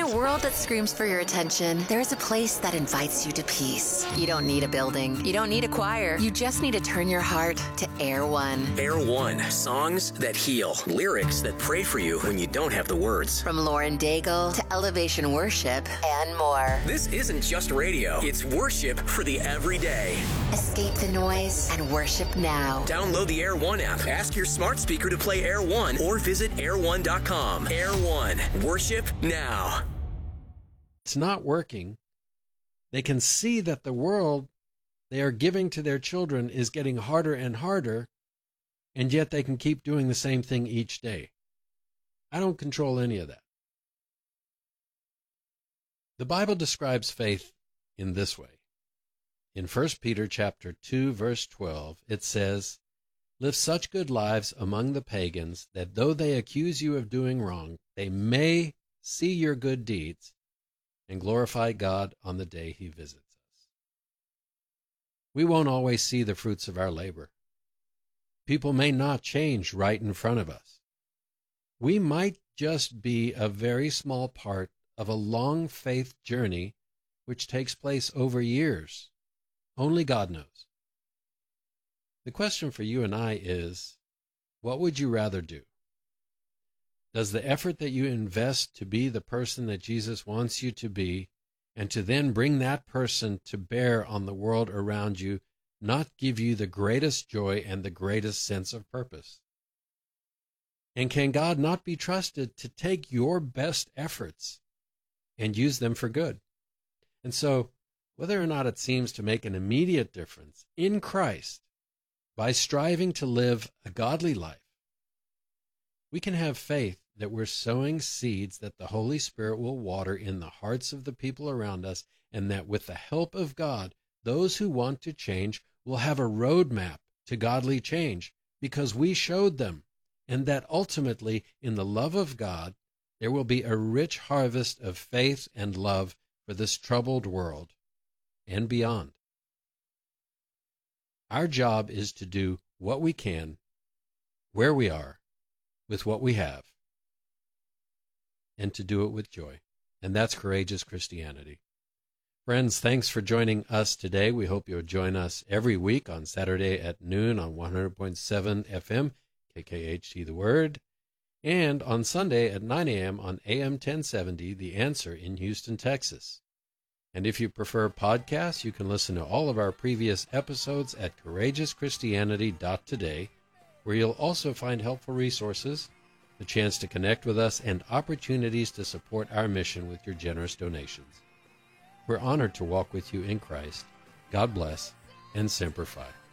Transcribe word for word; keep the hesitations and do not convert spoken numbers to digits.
a world that screams for your attention, there is a place that invites you to peace. You don't need a building. You don't need a choir. You just need to turn your heart to Air One. Air One. Songs that heal. Lyrics that pray for you when you don't have the words. From Lauren Daigle to Elevation Worship and more. This isn't just radio. It's worship for the everyday. Escape the noise and worship now. Download the Air One app. Ask your smart speaker to play Air One or visit air one dot com. Air One. Worship now. It's not working. They can see that the world they are giving to their children is getting harder and harder, and yet they can keep doing the same thing each day. I don't control any of that. The Bible describes faith in this way. In First Peter chapter two, verse twelve, it says, "Live such good lives among the pagans that though they accuse you of doing wrong, they may see your good deeds and glorify God on the day he visits us." We won't always see the fruits of our labor. People may not change right in front of us. We might just be a very small part of a long faith journey which takes place over years. Only God knows. The question for you and I is, what would you rather do? Does the effort that you invest to be the person that Jesus wants you to be, and to then bring that person to bear on the world around you, not give you the greatest joy and the greatest sense of purpose? And can God not be trusted to take your best efforts and use them for good? And so, whether or not it seems to make an immediate difference in Christ by striving to live a godly life, we can have faith that we're sowing seeds that the Holy Spirit will water in the hearts of the people around us, and that with the help of God, those who want to change will have a roadmap to godly change because we showed them, and that ultimately, in the love of God, there will be a rich harvest of faith and love for this troubled world and beyond. Our job is to do what we can, where we are, with what we have, and to do it with joy. And that's courageous Christianity. Friends, thanks for joining us today. We hope you'll join us every week on Saturday at noon on one hundred point seven F M, K K H T The Word, and on Sunday at nine a.m. on A M ten seventy, The Answer in Houston, Texas. And if you prefer podcasts, you can listen to all of our previous episodes at courageous christianity dot today, where you'll also find helpful resources, the chance to connect with us, and opportunities to support our mission with your generous donations. We're honored to walk with you in Christ. God bless, and Semper Fi.